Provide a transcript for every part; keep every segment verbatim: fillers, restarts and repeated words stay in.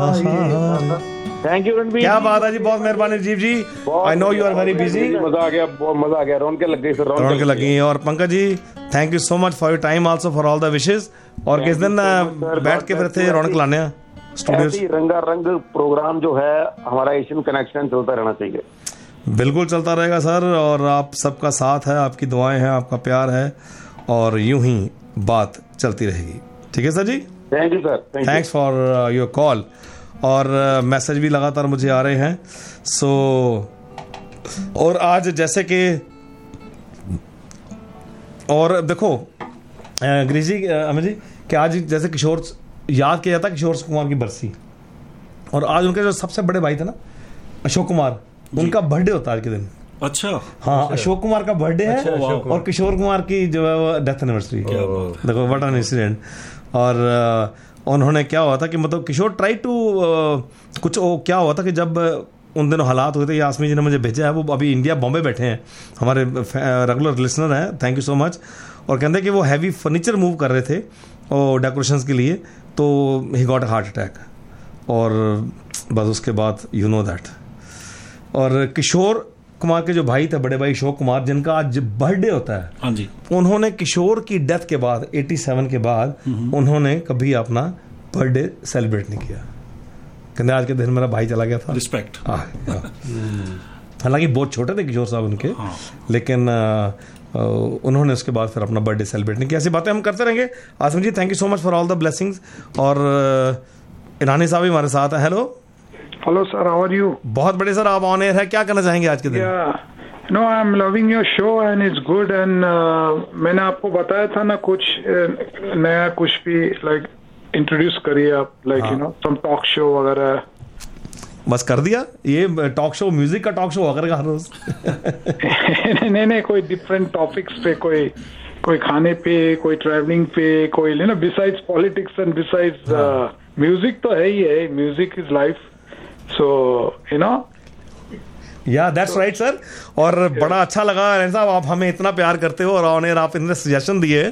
Thank you Ranbir. क्या बात है जी, बहुत मेहरबानी राजीव जी। I know you are very busy. मजा आ गया, बहुत मजा आ गया। रौनक लग गई, रौनक लग गई। और Pankaj ji thank you so much for your time also for all the wishes. और किस दिन बैठ के फिर थे रौनक लाने स्टूडियो। रंगारंग प्रोग्राम जो है हमारा एशियन कनेक्शन चलता रहना चाहिए। बिल्कुल चलता रहेगा सर, और आप सबका साथ है, आपकी दुआएं हैं, आपका प्यार है, और यूं ही बात चलती रहेगी। ठीक है sir ji, thank you sir, thanks for your call. और मैसेज uh, भी लगातार मुझे आ रहे हैं। सो so, और आज जैसे कि और देखो गिरीश जी, अमित जी, कि आज जैसे किशोर याद किया जाता किशोर कुमार की बरसी, और आज उनके जो सबसे बड़े भाई थे ना अशोक कुमार, उनका बर्थडे होता है आज के दिन। अच्छा हाँ, अशोक कुमार का बर्थडे है। अच्छा, और किशोर कुमार की जो है वो डेथ एनिवर्सरी। देखो व्हाट एन इंसिडेंट। और उन्होंने क्या हुआ था कि मतलब किशोर ट्राई टू कुछ ओ, क्या हुआ था कि जब उन दिनों हालात हुए थे, यास्मीन जी ने मुझे भेजा है, वो अभी इंडिया बॉम्बे बैठे हैं, हमारे रेगुलर लिसनर हैं, थैंक यू सो मच। और कहते हैं कि वो हैवी फर्नीचर मूव कर रहे थे और डेकोरेशंस के लिए, तो he got a heart attack, और बस उसके बाद यू नो दैट। और किशोर कुमार के जो भाई थे, बड़े भाई अशोक कुमार, जिनका आज बर्थडे होता है, हाँ जी, उन्होंने किशोर की डेथ के बाद सत्तासी के बाद उन्होंने कभी अपना बर्थडे सेलिब्रेट नहीं किया। कहते आज के दिन मेरा भाई चला गया था। रिस्पेक्ट। हालांकि बहुत छोटे थे किशोर साहब उनके, हाँ। लेकिन आ, आ, उन्होंने उसके बाद फिर अपना बर्थडे सेलिब्रेट नहीं किया। ऐसी बातें हम करते रहेंगे। आसिम जी thank you so much for all the blessings. और ईरानी साहब भी हमारे साथ हैं। Hello hello sir, how are you? बहुत बड़े सर, आप ऑन एयर है, क्या करना चाहेंगे आज के दिन? No, I am loving your show and it's good. And मैंने आपको बताया था ना कुछ uh, नया, कुछ भी लाइक इंट्रोड्यूस करिए आप, like you know some talk show वगैरह। बस कर दिया ये टॉक शो, म्यूजिक का टॉक शो वगैरह हर रोज। नहीं नहीं, कोई डिफरेंट टॉपिक्स पे, कोई कोई खाने पे, कोई ट्रैवलिंग पे, कोई you know besides politics and besides music तो है ही है, music is life. So you know या दैट्स राइट सर। और बड़ा अच्छा लगा रैन साहब, आप हमें इतना प्यार करते हो, और ऑन एयर आप इतने सजेशन दिए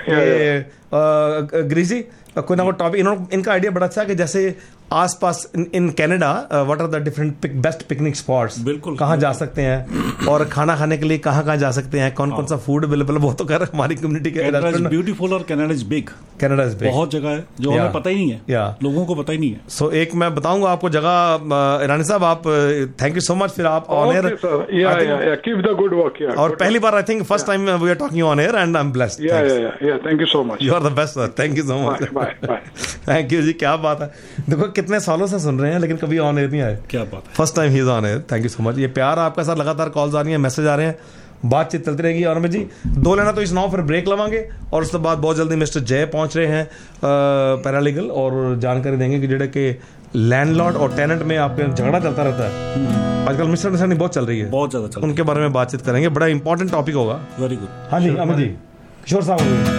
कि गिरीश जी कोई ना कोई टॉपिक, इन्होंने इनका आइडिया बड़ा अच्छा है कि जैसे आसपास in Canada what are the different best picnic spots, बिल्कुल कहाँ जा सकते हैं, और खाना खाने के लिए कहाँ कहाँ जा सकते हैं, कौन कौन सा फूड अवेलेबल। वो तो कर हमारी कम्युनिटी के ब्यूटीफुल, और Canada is big, Canada is big, बहुत जगह है जो हमें पता ही नहीं है, या लोगों को पता ही नहीं है। सो so, एक मैं बताऊंगा आपको जगह। ईरानी साहब आप थैंक यू सो मच, फिर आप on air keep the good work. और पहली बार I think first time we are talking on air and I am blessed. Thank you so much, you are the best sir, thank you so much. Thank you जी, क्या बात है। देखो कितने सालों से सुन रहे हैं लेकिन कभी ऑन एयर नहीं आए, क्या बात है, first time he is on air. Thank you so much. ये प्यार आपका साथ, लगातार कॉल्स आ रही हैं, मैसेज आ रहे हैं, बातचीत चलती रहेगी। और अमित जी दो लेना तो इस नाव फिर ब्रेक लवांगे, और उसके बाद बहुत जल्दी मिस्टर जय पहुंच रहे हैं पैरालीगल, और जानकारी देंगे कि जेडे के लैंडलॉर्ड और टेनेंट में आपके झगड़ा चलता रहता है आजकल, मिसअंडरस्टैंडिंग बहुत चल रही है, बहुत ज्यादा चल रही है, उनके बारे में बातचीत करेंगे। बड़ा इंपॉर्टेंट टॉपिक होगा। Very good. हाँ जी अमित जी, किशोर साहब